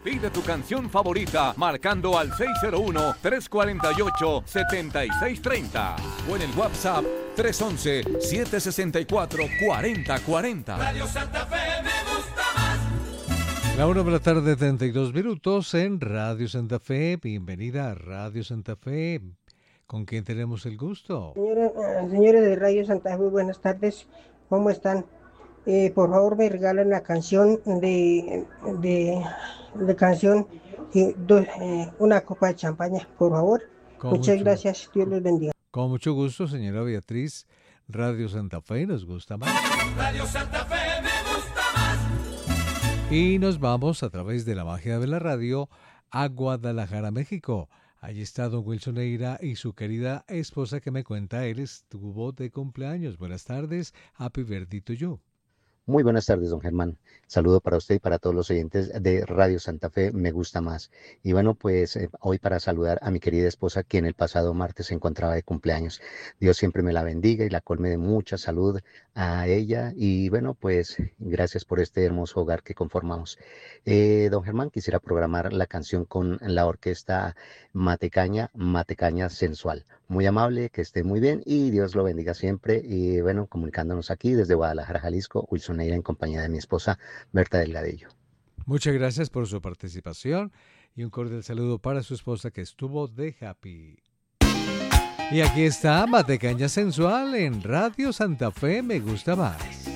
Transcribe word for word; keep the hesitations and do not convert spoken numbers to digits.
Pide tu canción favorita marcando al seis cero uno, tres cuatro ocho, siete seis tres cero o en el WhatsApp tres uno uno, siete seis cuatro, cuatro cero cuatro cero. Radio Santa Fe me gusta más. La una de la tarde, treinta y dos minutos en Radio Santa Fe. Bienvenida a Radio Santa Fe. ¿Con quién tenemos el gusto? Señora, eh, señores de Radio Santa Fe, buenas tardes. ¿Cómo están? Eh, por favor, me regalan la canción de, de, de canción, eh, do, eh, una copa de champaña, por favor. Con Muchas mucho, gracias. Dios los bendiga. Con mucho gusto, señora Beatriz. Radio Santa Fe nos gusta más. Radio Santa Fe me gusta más. Y nos vamos a través de la magia de la radio a Guadalajara, México. Allí está don Wilson Neira y su querida esposa que me cuenta, él estuvo de cumpleaños. Buenas tardes, happy birthday to you. Muy buenas tardes, don Germán. Saludo para usted y para todos los oyentes de Radio Santa Fe, me gusta más. Y bueno, pues eh, hoy para saludar a mi querida esposa, quien el pasado martes se encontraba de cumpleaños. Dios siempre me la bendiga y la colme de mucha salud a ella. Y bueno, pues gracias por este hermoso hogar que conformamos. Eh, don Germán, quisiera programar la canción con la orquesta Matecaña, Matecaña Sensual. Muy amable, que esté muy bien y Dios lo bendiga siempre. Y bueno, comunicándonos aquí desde Guadalajara, Jalisco, Wilson Neira en compañía de mi esposa Berta Delgadillo. Muchas gracias por su participación y un cordial saludo para su esposa que estuvo de happy. Y aquí está Matecaña Sensual en Radio Santa Fe, me gusta más.